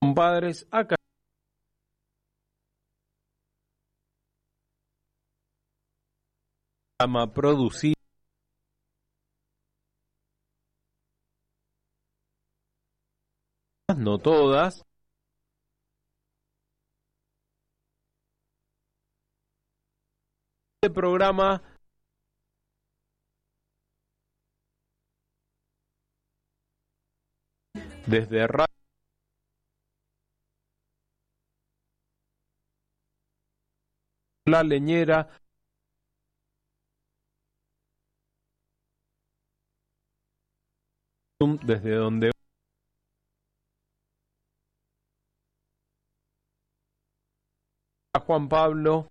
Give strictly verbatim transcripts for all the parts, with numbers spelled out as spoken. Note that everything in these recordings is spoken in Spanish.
compadres, acá producido, no todas, este programa desde Radio La Leñera, desde donde Juan Pablo,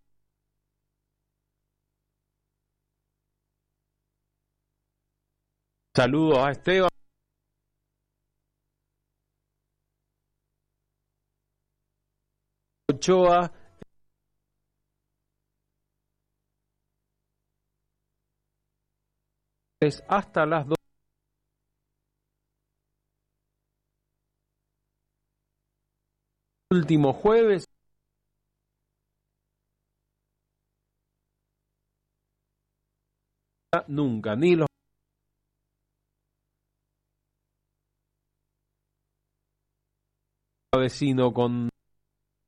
saludos a Esteban, Ochoa, es hasta las dos. Último jueves, nunca, ni los vecinos con